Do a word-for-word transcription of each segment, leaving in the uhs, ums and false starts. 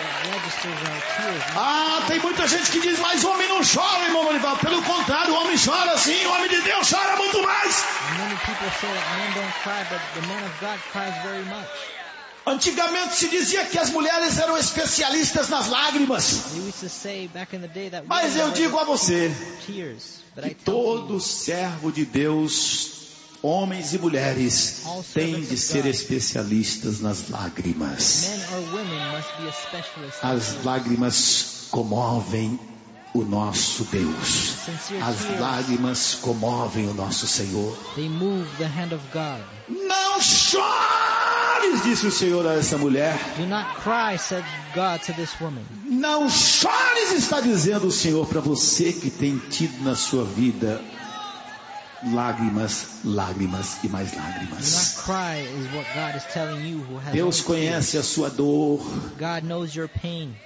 Ah, tem muita gente que diz, mas o homem não chora, irmão Manivaldo. Pelo contrário, o homem chora sim, o homem de Deus chora muito mais. Antigamente se dizia que as mulheres eram especialistas nas lágrimas. Mas eu digo a você que todo servo de Deus, homens e mulheres, têm de ser especialistas nas lágrimas. As lágrimas comovem o nosso Deus. As lágrimas comovem o nosso Senhor. Não chores, disse o Senhor a essa mulher. Do not cry, said God to this woman. Não chores, está dizendo o Senhor para você que tem tido na sua vida lágrimas, lágrimas e mais lágrimas. Deus conhece a sua dor. God knows your pain.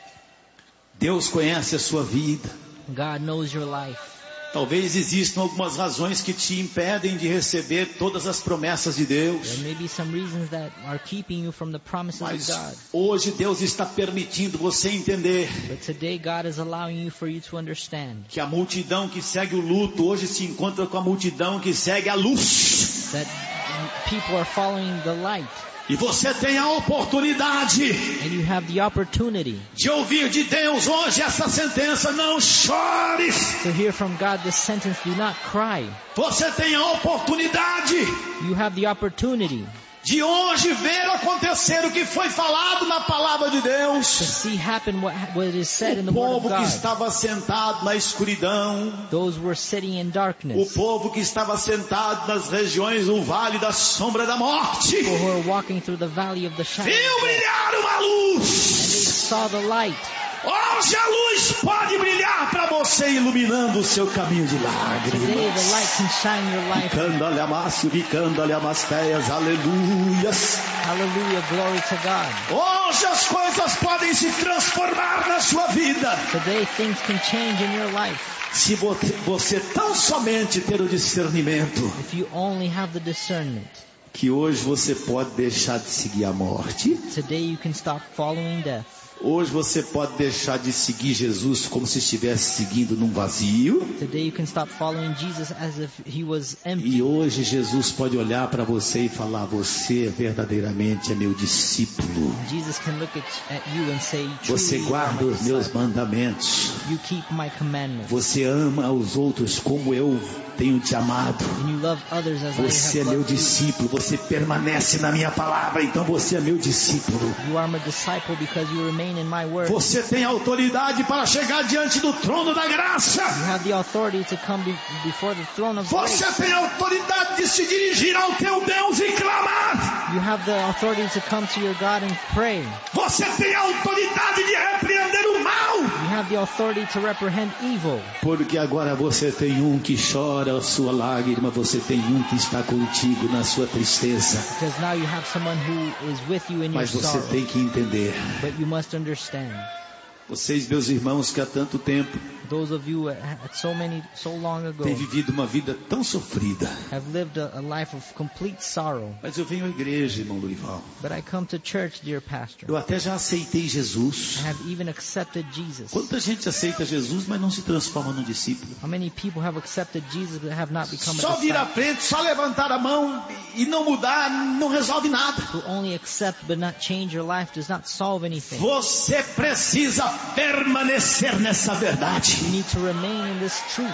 Deus conhece a sua vida. God knows your life. Talvez existam algumas razões que te impedem de receber todas as promessas de Deus. There may be some reasons that are keeping you from the promises Mas of God. hoje Deus está permitindo você entender But today God is allowing you for you to understand que a multidão que segue o luto hoje se encontra com a multidão que segue a luz. that people are following the light. E você tem a oportunidade And you have the opportunity de ouvir de Deus hoje essa sentença: não chores. to hear from God this sentence, do not cry. Você tem a oportunidade You have the opportunity de hoje ver acontecer o que foi falado na palavra de to Deus. see happen what, what is said in the O Word of povo que God. estava sentado na escuridão, Those were sitting in o darkness. povo que estava sentado nas regiões do vale da sombra da morte, People who are walking through the valley of the shadow of viu death. brilhar uma And they luz. saw the light. Hoje a luz pode brilhar para você, iluminando o seu caminho de Today lágrimas. the light can shine your life. Bicando-lhe a máscio, bicando-lhe a masteias, aleluias. Hallelujah, glory to God. Hoje as coisas podem se transformar na sua vida. Today things can change in your life. Se você, você tão somente ter o discernimento If you only have the discernment. que hoje você pode deixar de seguir a morte. Today you can stop following death. Hoje você pode deixar de seguir Jesus como se estivesse seguindo num vazio. Today you can stop following Jesus as if he was empty. E hoje Jesus pode olhar para você e falar: você verdadeiramente é meu discípulo. Jesus can look at, at you and say, Você truly you are guarda my os meus disciple. mandamentos. You keep my commandments. Você ama os outros como eu tenho te amado. And you love others as Você I é have meu loved you. discípulo. Você permanece na minha palavra, então você é meu discípulo. You are my disciple because you remain in my word. Você tem autoridade para chegar diante do trono da graça. You have the authority to come be, before the throne of Você grace. tem autoridade de se dirigir ao teu Deus e clamar. You have the authority to come to your God and pray. Você tem autoridade de repreender o mal. You have the authority to reprehend evil. Porque agora você tem um que chora a sua lágrima. Você tem um que está contigo na sua tristeza. Because now you have someone who is with you in your Mas você sorrow. tem que entender. But you must understand. Vocês, meus irmãos, que há tanto tempo Those of you at at so many, so long ago têm vivido uma vida tão sofrida. have lived a, a life of complete sorrow. Mas eu venho à igreja, irmão Lurival. But I come to church, dear pastor. Eu até já aceitei Jesus. I have even accepted Jesus. Quanta gente aceita Jesus, mas não se transforma num discípulo? How many people have accepted Jesus but have not become a Só vir à disciple? frente, só levantar a mão e não mudar, não resolve nada. Who only accept but not change your life does not solve anything. Você precisa permanecer nessa verdade. You need to remain in this truth.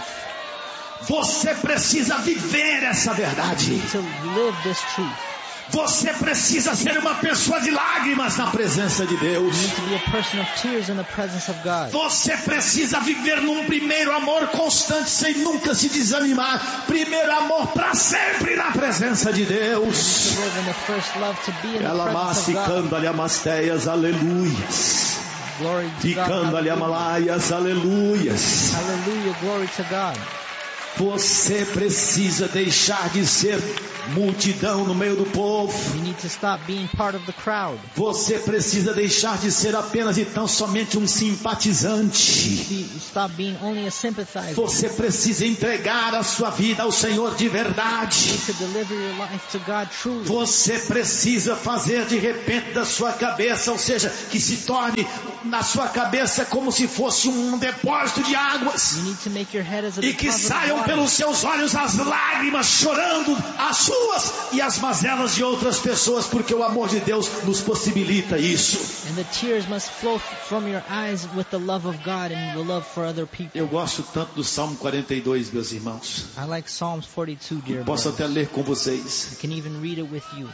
Você precisa viver essa verdade. You need to live this truth. Você precisa ser uma pessoa de lágrimas na presença de Deus. You need to be a person of tears in the presence of God. Você precisa viver num primeiro amor constante, sem nunca se desanimar. Primeiro amor para sempre na presença de Deus. To live in the first love, to be in the Ela presence of God. massicando-lhe a masteias, aleluias. Glory to God. Picando-lhe a Hallelujah. malaias, aleluias. Hallelujah. Glory to God. Você precisa deixar de ser multidão no meio do povo. You need to stop being part of the crowd. Você precisa deixar de ser apenas e tão somente um simpatizante. Stop being only a sympathizer. Você precisa entregar a sua vida ao Senhor de verdade. You need to deliver your life to God truly. Você precisa fazer de repente da sua cabeça, ou seja, que se torne na sua cabeça como se fosse um depósito de águas. You need to make your head as a E que saiam pelos seus olhos as lágrimas chorando, as suas e as mazelas de outras pessoas, porque o amor de Deus nos possibilita isso. And the tears must flow from your eyes with the love of God and the love for other people. Eu gosto tanto do Salmo quarenta e dois, meus irmãos. I like Psalms forty-two, dear Posso brothers. até ler com vocês. I can even read it with you.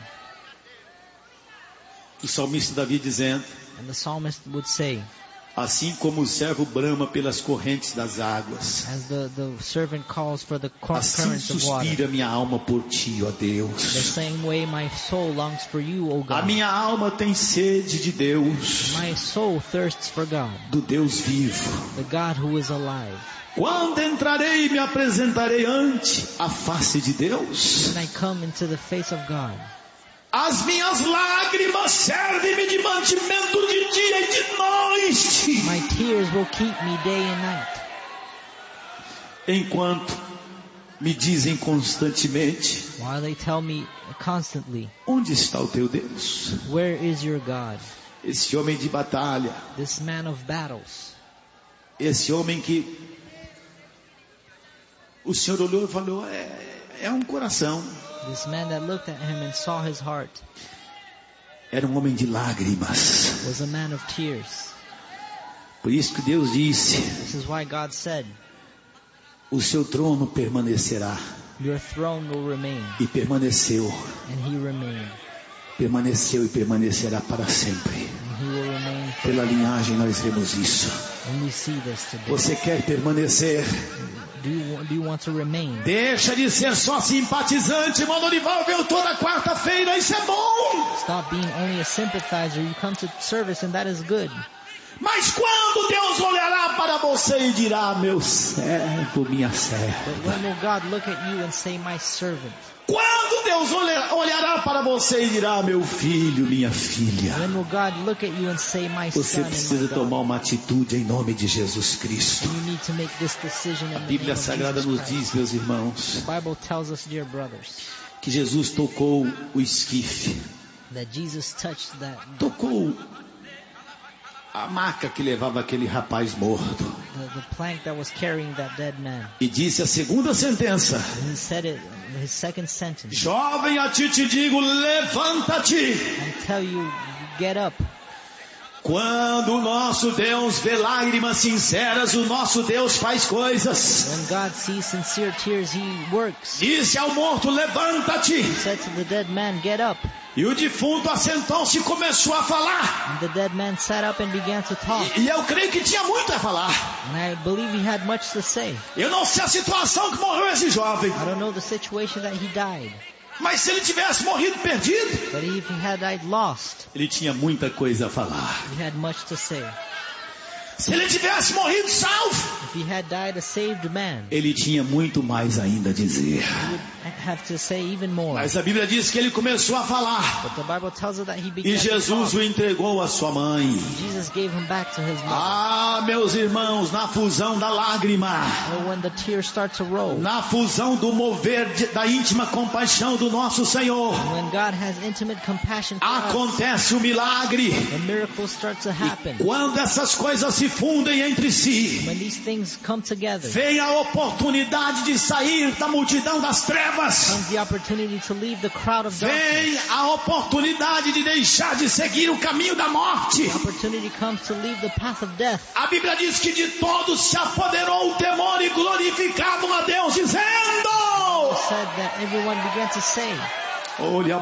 O salmista Davi dizendo: And the psalmist would say, assim como o servo brama pelas correntes das águas, as the, the servant calls for the cur- assim currents of water, suspira minha alma por ti, ó the Deus. same way my soul longs for you, O A God. minha alma tem sede de Deus, My soul thirsts for God, do Deus vivo. the God who is alive. Quando entrarei e me apresentarei ante a face de Deus? When I come into the face of God, As minhas lágrimas servem-me de mantimento de dia e de noite, my tears will keep me day and night. enquanto me dizem constantemente: While they tell me constantly, onde está o teu Deus? where is your God? Esse homem de batalha, This man of battles. esse homem que o Senhor olhou e falou: é, é um coração. This man that looked at him and saw his heart Era um homem de lágrimas. was a man of tears. Por isso que Deus disse: This is why God said, o seu trono permanecerá. your throne will remain. E permaneceu, And he remained. permaneceu e permanecerá para sempre. And he will remain forever. Pela linhagem nós vemos isso. And we see this today. Você quer permanecer? Do you, do you want to remain? Deixa de ser só simpatizante. Mano Olival veio toda quarta-feira, isso é bom. Stop being only a sympathizer. You come to service and that is good. Mas quando Deus olhará para você e dirá: meu servo, minha serva. But when will God look at you and say, my servant? Quando Deus olhará para você e dirá: meu filho, minha filha. When will God look at you and say, my son Você and my precisa daughter? tomar uma atitude em nome de Jesus Cristo. You need to make this decision in A the name Bíblia of Sagrada Jesus nos Christ. diz, meus irmãos, The Bible tells us, dear brothers, que Jesus tocou o esquife, that Jesus touched that tocou a maca que levava aquele rapaz morto, the, the plank that was carrying that dead man. e disse a segunda sentença: And he said it, his second sentence, jovem, a ti te digo, levanta-te. and tell you, get up. Quando o nosso Deus vê lágrimas sinceras, o nosso Deus faz coisas. When God sees sincere tears, he works. Disse ao morto: levanta-te. He said to the dead man, get up. E o defunto assentou-se e começou a falar. And the dead man sat up and began to talk. E, e eu creio que tinha muito a falar. And I believe he had much to say. Eu não sei a situação que morreu esse jovem, I don't know the situation that he died. mas se ele tivesse morrido perdido, But if he had died lost, ele tinha muita coisa a falar. he had much to say. Se ele tivesse morrido salvo, If he had died a saved man, ele tinha muito mais ainda a dizer. he would have to say even more. Mas a Bíblia diz que ele começou a falar. But the Bible tells us that he E began to Jesus talk. o entregou à sua mãe. Jesus gave him back to his mother. Ah, meus irmãos, na fusão da lágrima, And when the tears start to roll, na fusão do mover de, da íntima compaixão do nosso Senhor, when God has intimate compassion for us, acontece o milagre. the miracles start to happen. Quando essas coisas se fundem entre si, When these things come together, vem a oportunidade de sair da multidão das trevas. comes the opportunity to leave the crowd of darkness. Vem a oportunidade de deixar de seguir o caminho da morte. The opportunity comes to leave the path of death. A Bíblia diz que de todos se apoderou o temor e glorificavam a Deus, dizendo: It said that everyone began to say, olha,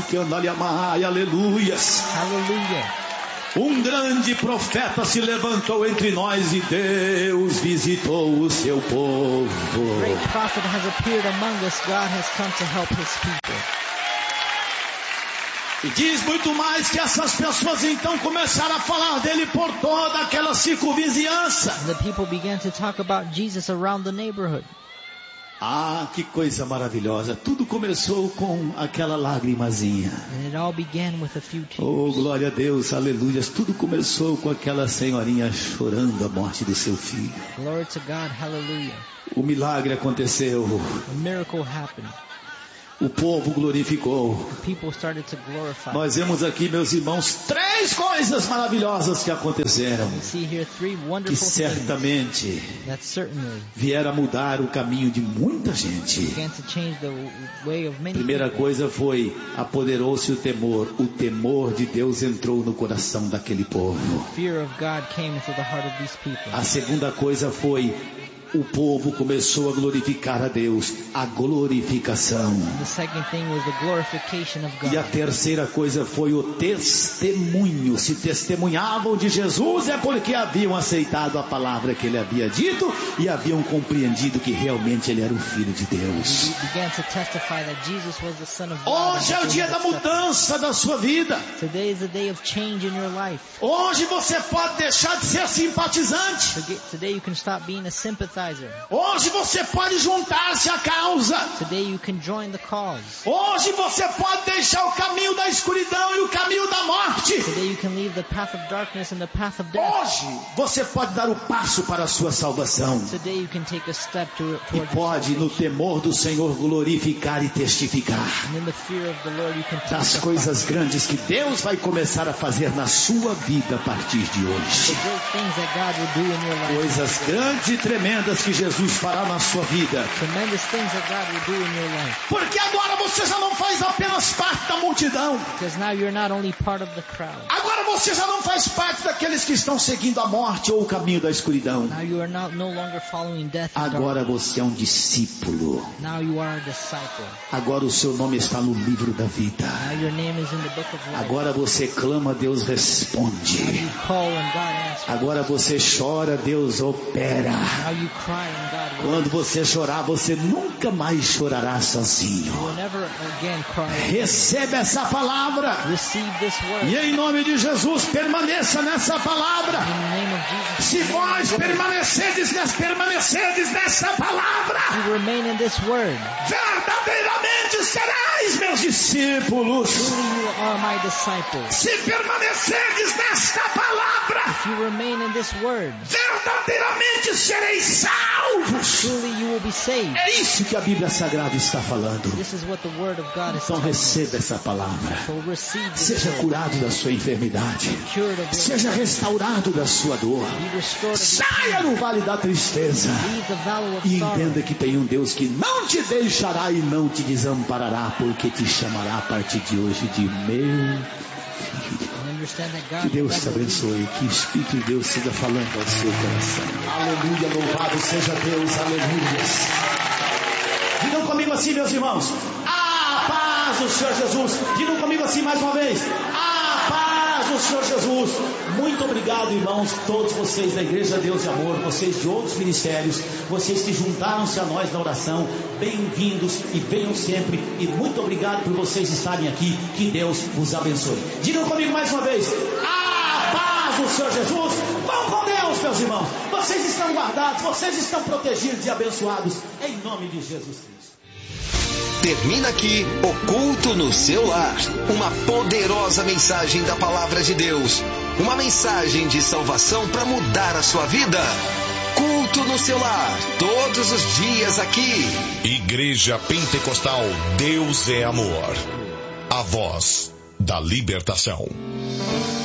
aleluias. hallelujah. Um grande profeta se levantou entre nós e Deus visitou o seu povo. A great prophet has appeared among us. God has come to help his people. E diz muito mais que essas pessoas então começaram a falar dele por toda aquela circunvizinhança. And the people began to talk about Jesus around the neighborhood. Ah, que coisa maravilhosa. Tudo começou com aquela lágrimazinha. And it all began with a few tears. Oh, glória a Deus, aleluia. Tudo começou com aquela senhorinha chorando a morte do seu filho. Glory to God, hallelujah. O milagre aconteceu. A miracle happened. O povo glorificou. People started to glorify. Nós vemos aqui, meus irmãos, três coisas maravilhosas que aconteceram. We see here three wonderful Que certamente things that certainly vieram a mudar o caminho de muita gente. began to change the way of many Primeira people. coisa foi, apoderou-se o temor. O temor de Deus entrou no coração daquele povo. Fear of God came into the heart of these people. A segunda coisa foi, o povo começou a glorificar a Deus. A glorificação. The second thing was the glorification of God. E a terceira coisa foi o testemunho. Se testemunhavam de Jesus é porque haviam aceitado a palavra que ele havia dito e haviam compreendido que realmente ele era o Filho de Deus. We began to testify that Jesus was the Son of God. Hoje é o dia da mudança da sua vida. Today is the day of change in your life. Hoje você pode deixar de ser simpatizante. Today you can stop being a sympathizer. Hoje você pode juntar-se à causa. Today you can join the cause. Hoje você pode deixar o caminho da escuridão e o caminho da morte. Today you can leave the path of darkness and the path of death. Hoje você pode dar o passo para a sua salvação. Today you can take a step to, E pode, no temor do Senhor, glorificar e testificar and in the fear of the Lord you can das testify. coisas grandes que Deus vai começar a fazer na sua vida a partir de The hoje. great things that God will do in your life. Coisas grandes e tremendas que Jesus fará na sua vida. Tremendous things that God will do in your life. Porque agora você já não faz apenas parte da multidão. Because now you're not only part of the crowd. Agora você já não faz parte daqueles que estão seguindo a morte ou o caminho da escuridão. Now you are not, no longer following death and Agora darkness. você é um discípulo. Now you are a disciple. Agora o seu nome está no livro da vida. Now your name is in the book of life. Agora você clama, Deus Now responde. you call and God answers. Agora você chora, Deus opera. Now you cry and God works. Quando você chorar, você nunca mais chorará You sozinho. will never again cry. Receba essa palavra. Receive this word. E em nome de Jesus, permaneça nessa palavra. In the name of Jesus. Se vós permanecerdes, permanecerdes nessa palavra, You remain in this word. verdadeiramente sereis meus discípulos. Truly you are my disciples. Se permanecerdes nesta palavra, If you remain in this word, verdadeiramente sereis salvos. truly you will be saved. É isso que a Bíblia Sagrada está falando. This is what the word of God is Então telling us. receba essa palavra. So receive this Seja word. curado da sua enfermidade. Cured of your Seja restaurado da sua dor. Be restored of your Saia do vale da tristeza. Leave the valley of E sorrow. entenda que tem um Deus que não te deixará e não te desamparará, porque te chamará a partir de hoje de meu filho. And understand that God Que Deus will te never leave abençoe, que o Espírito de Deus siga falando ao seu coração. Aleluia, louvado seja Deus, aleluia. Digam comigo assim, meus irmãos. A paz do Senhor Jesus. Digam comigo assim mais uma vez. A paz do Senhor Jesus. Muito obrigado, irmãos, todos vocês da Igreja Deus e Amor, vocês de outros ministérios, vocês que juntaram-se a nós na oração. Bem-vindos e venham sempre. E muito obrigado por vocês estarem aqui. Que Deus vos abençoe. Digam comigo mais uma vez. A paz do Senhor Jesus. Vão com Deus, meus irmãos. Vocês estão guardados, vocês estão protegidos e abençoados. Em nome de Jesus Cristo. Termina aqui o culto no seu lar. Uma poderosa mensagem da palavra de Deus. Uma mensagem de salvação para mudar a sua vida. Culto no seu lar, todos os dias aqui. Igreja Pentecostal Deus é Amor. A voz da libertação.